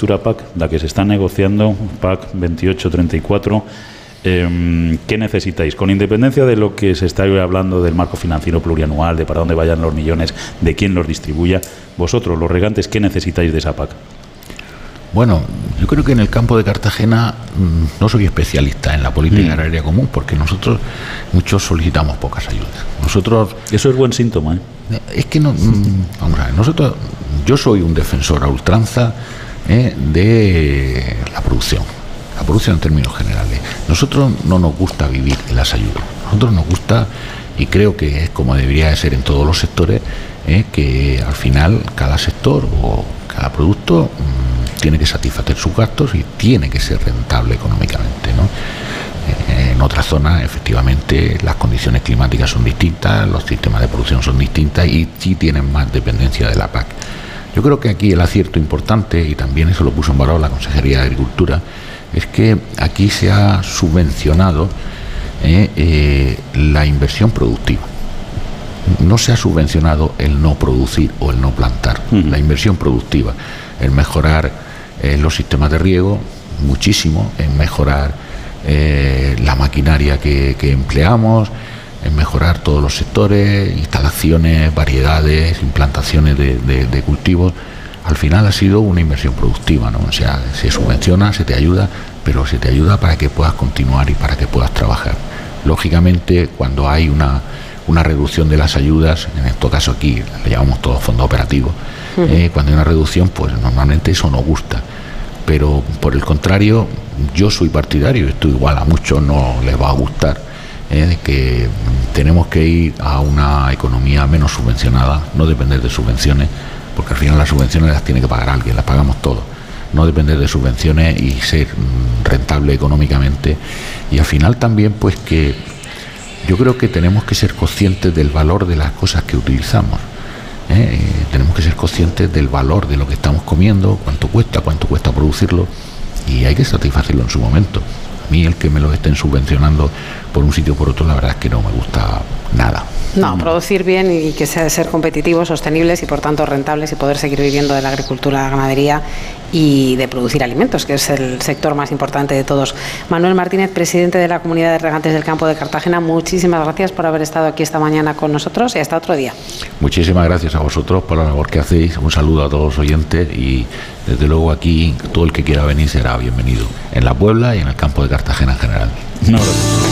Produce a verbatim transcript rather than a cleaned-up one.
futura P A C, la que se está negociando, P A C veintiocho treinta y cuatro, eh, ¿qué necesitáis? Con independencia de lo que se está hablando del marco financiero plurianual, de para dónde vayan los millones, de quién los distribuya, vosotros, los regantes, ¿qué necesitáis de esa P A C? Bueno, yo creo que en el campo de Cartagena mmm, no soy especialista en la política mm. agraria común, porque nosotros muchos solicitamos pocas ayudas. Nosotros eso es buen síntoma, ¿eh? Es que no, mmm, vamos a ver, nosotros, yo soy un defensor a ultranza eh, de la producción, la producción en términos generales. Nosotros no nos gusta vivir en las ayudas. Nosotros nos gusta, y creo que es como debería de ser en todos los sectores, eh, que al final cada sector o cada producto mmm, tiene que satisfacer sus gastos y tiene que ser rentable económicamente, ¿no? En otras zonas, efectivamente, las condiciones climáticas son distintas, los sistemas de producción son distintas y sí tienen más dependencia de la P A C. Yo creo que aquí el acierto importante, y también eso lo puso en valor la Consejería de Agricultura, es que aquí se ha subvencionado eh, eh, la inversión productiva. No se ha subvencionado el no producir o el no plantar, uh-huh. la inversión productiva, el mejorar eh, los sistemas de riego, muchísimo, en mejorar eh, la maquinaria que, que empleamos, en mejorar todos los sectores, instalaciones, variedades, implantaciones de, de, de cultivos. Al final ha sido una inversión productiva, ¿no? O sea, se subvenciona, se te ayuda, pero se te ayuda para que puedas continuar y para que puedas trabajar. Lógicamente, cuando hay una una reducción de las ayudas, en este caso aquí le llamamos todo fondo operativo, uh-huh. eh, cuando hay una reducción, pues normalmente eso no gusta, pero por el contrario, yo soy partidario, esto igual a muchos no les va a gustar, eh, de que tenemos que ir a una economía menos subvencionada, no depender de subvenciones, porque al final las subvenciones las tiene que pagar alguien, las pagamos todos, no depender de subvenciones y ser rentable económicamente, y al final también pues que yo creo que tenemos que ser conscientes del valor de las cosas que utilizamos. ¿eh? Tenemos que ser conscientes del valor de lo que estamos comiendo, cuánto cuesta, cuánto cuesta producirlo, y hay que satisfacerlo en su momento. A mí el que me lo estén subvencionando por un sitio o por otro, la verdad es que no me gusta nada. No, producir bien y que sea ser competitivos, sostenibles y por tanto rentables y poder seguir viviendo de la agricultura, la ganadería y de producir alimentos, que es el sector más importante de todos. Manuel Martínez, presidente de la Comunidad de Regantes del Campo de Cartagena, muchísimas gracias por haber estado aquí esta mañana con nosotros y hasta otro día. Muchísimas gracias a vosotros por la labor que hacéis. Un saludo a todos los oyentes y desde luego aquí todo el que quiera venir será bienvenido en la Puebla y en el campo de Cartagena en general. No,